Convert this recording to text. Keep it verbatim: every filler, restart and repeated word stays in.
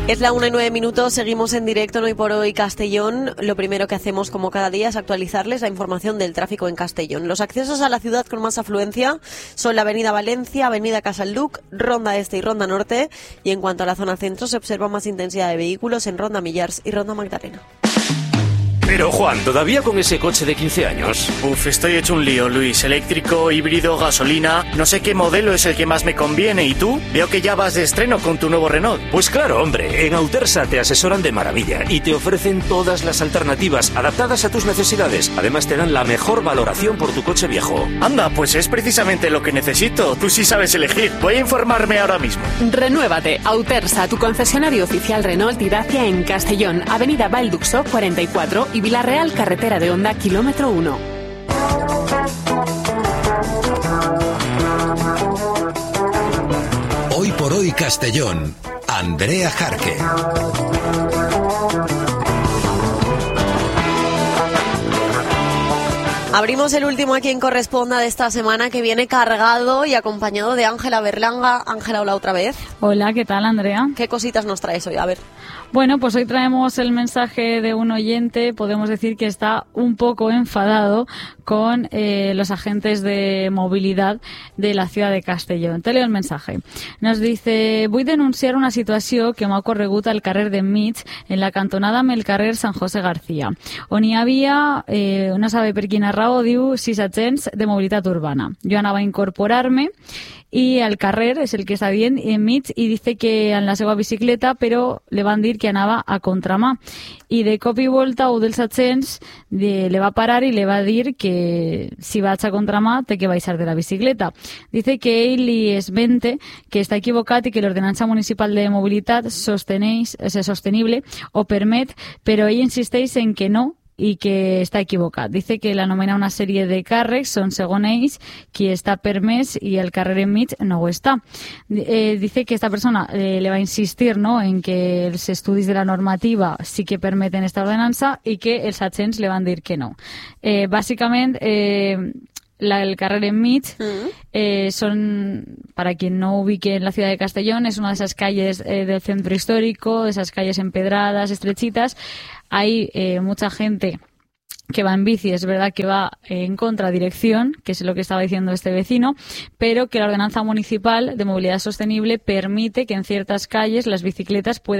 Es la una y nueve minutos, seguimos en directo en Hoy por Hoy Castellón. Lo primero que hacemos, como cada día, es actualizarles la información del tráfico en Castellón. Los accesos a la ciudad con más afluencia son la avenida Valencia, avenida Casalduc, Ronda Este y Ronda Norte. Y en cuanto a la zona centro, se observa más intensidad de vehículos en Ronda Millars y Ronda Magdalena. Pero Juan, ¿todavía con ese coche de quince años? Uf, estoy hecho un lío, Luis. Eléctrico, híbrido, gasolina... No sé qué modelo es el que más me conviene. ¿Y tú? Veo que ya vas de estreno con tu nuevo Renault. Pues claro, hombre. En Autersa te asesoran de maravilla y te ofrecen todas las alternativas adaptadas a tus necesidades. Además te dan la mejor valoración por tu coche viejo. Anda, pues es precisamente lo que necesito. Tú sí sabes elegir. Voy a informarme ahora mismo. Renuévate. Autersa, tu concesionario oficial Renault y Dacia en Castellón, avenida Valduxo cuarenta y cuatro y Villarreal, carretera de Honda, kilómetro uno. Hoy por Hoy Castellón, Andrea Jarque. Abrimos el último a quien corresponda de esta semana, que viene cargado y acompañado de Ángela Berlanga. Ángela, hola otra vez. Hola, ¿qué tal, Andrea? ¿Qué cositas nos traes hoy? A ver. Bueno, pues hoy traemos el mensaje de un oyente. Podemos decir que está un poco enfadado con eh, los agentes de movilidad de la ciudad de Castellón. Te leo el mensaje. Nos dice: vull denunciar una situació que m'ha ocorregut al carrer d'enmig, en la cantonada amb el carrer Sant José García, on hi havia, eh, no sabe per quina raó, diu, sis agents de mobilitat urbana. Jo anava a incorporar-me i el carrer és el que està dient enmig i dice que en la seva bicicleta, però le van dir que anava a contramà. I de cop i volta un dels agents de, le va parar i le va dir que si vaig a contramà té que baixar de la bicicleta. Dice que ell li esmente que està equivocat i que l'ordenança municipal de mobilitat sosteneix, és sostenible o permet, però ell insisteix en que no, i que està equivocat. Dice que l'anomena una sèrie de càrrecs, són segons ells qui està permès i el carrer enmig no ho està. Eh, dice que esta persona eh, le va insistir, ¿no?, en que els estudis de la normativa sí que permeten esta ordenança i que els agents le van dir que no. Eh, bàsicament, eh, La, el carrer enmig eh, son, para quien no ubique en la ciudad de Castellón, es una de esas calles eh, del centro histórico, de esas calles empedradas, estrechitas. Hay eh, mucha gente que va en bici, es verdad que va en contradirección, que es lo que estaba diciendo este vecino, pero que la ordenanza municipal de movilidad sostenible permite que en ciertas calles las bicicletas puedan